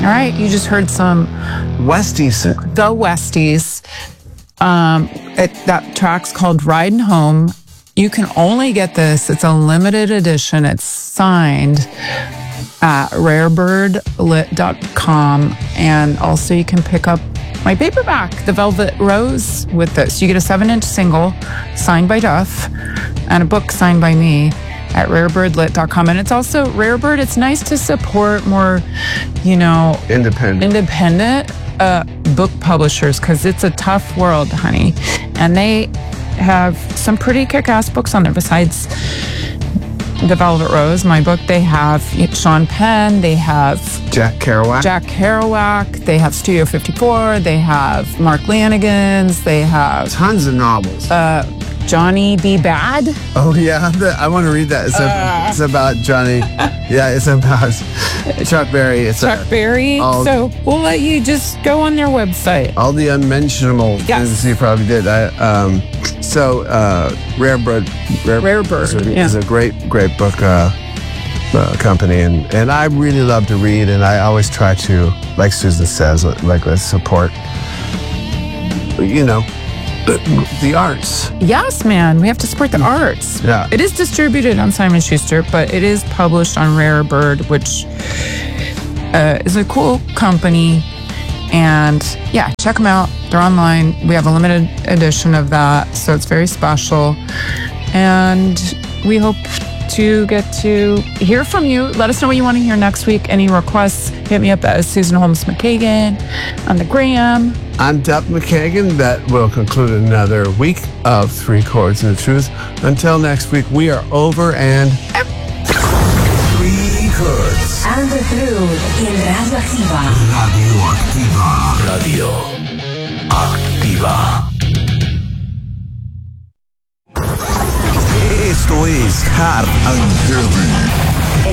All right, you just heard some Westies. The Westies. That track's called Riding Home. You can only get this. It's a limited edition. It's signed at rarebirdlit.com. And also you can pick up my paperback, The Velvet Rose, with this. You get a 7-inch single signed by Duff and a book signed by me at rarebirdlit.com. And it's also Rarebird. It's nice to support more, independent book publishers, because it's a tough world, honey. And they have some pretty kick-ass books on there besides The Velvet Rose, my book. They have Sean Penn, they have Jack Kerouac, they have Studio 54, they have Mark Lanigan's, they have tons of novels. Johnny B. Bad. Oh yeah, I want to read that. It's about Johnny. Yeah, it's about Chuck Berry. Chuck Berry. So we'll let you just go on their website. All the unmentionable things you probably did. Rarebird is a great book company, and I really love to read, and I always try to, like Susan says, let's support, the arts. Yes, man. We have to support the arts. Yeah. It is distributed on Simon & Schuster, but it is published on Rarebird, which is a cool company. And yeah, check them out. They're online. We have a limited edition of that, so it's very special. And we hope to get to hear from you. Let us know what you want to hear next week. Any requests, hit me up at Susan Holmes McKagan on the gram. I'm Duff McKagan. That will conclude another week of Three Chords and the Truth. Until next week, we are over and... Three Chords and the Truth in Radio Activa. Radio Activa. Esto es Hard and Heavy.